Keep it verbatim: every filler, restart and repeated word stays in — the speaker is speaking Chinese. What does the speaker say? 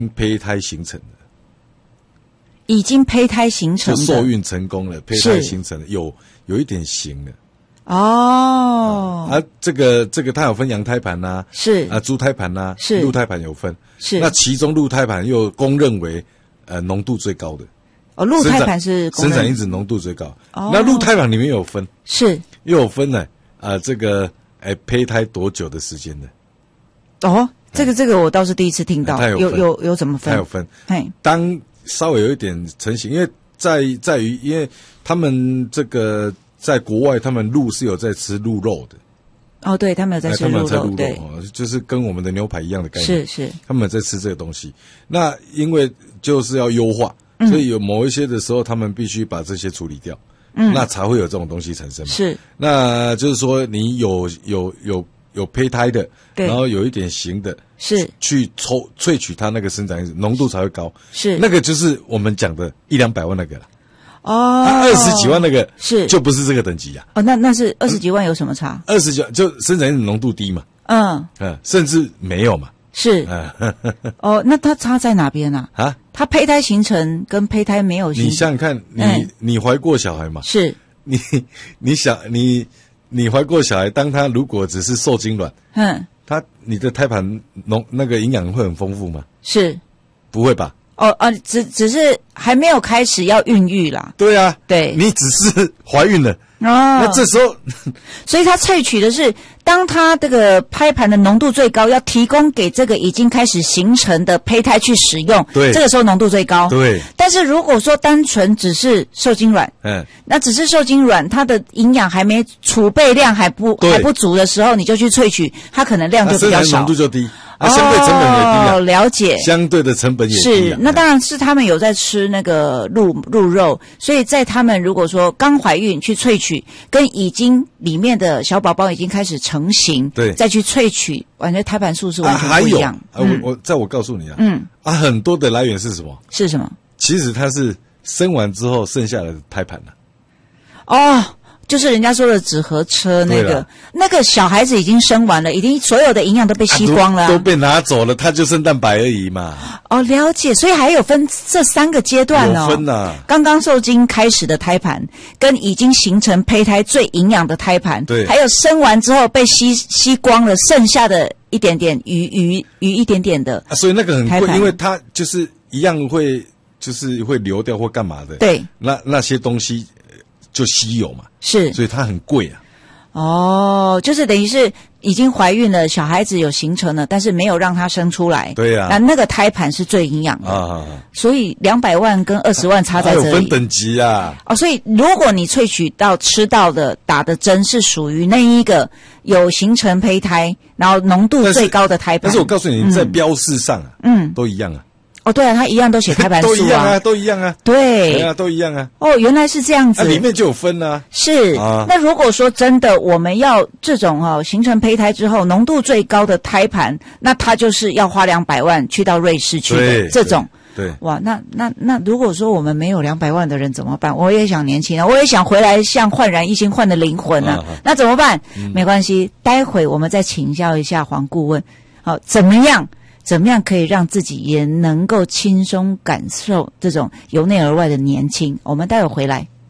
胚胎形成的， 已经胚胎形成的， 就受孕成功了，胚胎形成了，有有一点形了。 哦， 啊，这个这个它有分羊胎盘呐、啊， 是啊，猪胎盘呐、啊， 是鹿胎盘有分， 是。 那其中鹿胎盘又公认为呃浓度最高的。 哦，鹿胎盘是公认生产因子浓度最高。 哦， 那鹿胎盘里面有分， 是又有分呢，啊、呃，这个哎胚胎多久的时间的？ 哦，这个这个我倒是第一次听到， 有有有有怎么分？ 它有分。 嘿， 当稍微有一点成型，因为在在于，因为他们这个在国外，他们鹿是有在吃鹿肉的。 哦，对，他们有在吃鹿肉， 他们有在鹿肉， 对， 哦，就是跟我们的牛排一样的概念。 是是， 他们有在吃这个东西。那因为就是要优化， 嗯、 所以有某一些的时候，他们必须把这些处理掉，嗯，那才会有这种东西产生嘛。 是， 那就是说你有有有有胚胎的，然后有一点形的， 是去抽萃取它那个生长因子浓度才会高， 是那个就是我们讲的一两百万那个了。 哦， 二十几万那个是就不是这个等级啊。 哦，那那是二十几万有什么差？ 二十几万就生长因子浓度低嘛， 嗯嗯，甚至没有嘛。 是， 嗯， 哦，那它差在哪边啊？ 啊， 它胚胎形成跟胚胎没有形成， 你想想看，你、 嗯、 你怀过小孩嘛？ 是， 你你想你你怀过小孩，当他如果只是受精卵， 嗯， 他你的胎盘浓那个营养会很丰富吗？ 是， 不会吧？ 哦啊，只只是还没有开始要孕育啦。 对啊， 对， 你只是怀孕了。 哦， 那这时候， 所以它萃取的是，当它这个胎盘的浓度最高，要提供给这个已经开始形成的胚胎去使用， 对， 这个时候浓度最高。 对。 但是如果说单纯只是受精卵， 嗯， 那只是受精卵，它的营养还没储备量还不还不足的时候，你就去萃取，它可能量就比较少， 浓度就低。啊，相对成本也低啊。 哦，了解。 相对的成本也低、 啊。是，那当然是他们有在吃那个鹿鹿肉，所以在他们如果说刚怀孕去萃取，跟已经里面的小宝宝已经开始成型， 对， 再去萃取，完全胎盘数是完全不一样。 啊，还有、嗯、啊，我我在我告诉你啊， 嗯， 啊，很多的来源是什么？ 是什么？ 其实它是生完之后剩下的胎盘了、 啊。哦。就是人家说的纸盒车那个，那个小孩子已经生完了，已经所有的营养都被吸光了、啊啊都，都被拿走了，他就剩蛋白而已嘛。 哦，了解，所以还有分这三个阶段哦。 有分啊。 刚刚受精开始的胎盘，跟已经形成胚胎最营养的胎盘， 对， 还有生完之后被吸吸光了，剩下的一点点余余余一点点的、 啊，所以那个很贵，因为它就是一样会就是会流掉或干嘛的。 对， 那那些东西就稀有嘛。 是， 所以它很贵啊。 哦，就是等于是已经怀孕了，小孩子有形成了，但是没有让它生出来。 对呀、啊， 那那个胎盘是最营养的啊，所以两百万跟二十万差在这里。 有分等级啊。 哦，所以如果你萃取到吃到的打的针是属于那一个有形成胚胎，然后浓度最高的胎盘， 但是我告诉你，在标示上啊， 嗯， 都一样啊。 哦，对啊，它一样都写胎盘数啊， 都一样啊，都一样啊， 对， 对啊，都一样啊。 哦，原来是这样子， 啊、里面就有分啊。 是啊，那如果说真的我们要这种哦形成胚胎之后浓度最高的胎盘，那它就是要花两百万去到瑞士去的这种。 对，对哇，那那那如果说我们没有两百万的人怎么办？我也想年轻啊，我也想回来像焕然一新换的灵魂啊，啊那怎么办？嗯、没关系，待会我们再请教一下黄顾问，好，怎么样？怎么样可以让自己也能够轻松感受这种由内而外的年轻？我们待会回来。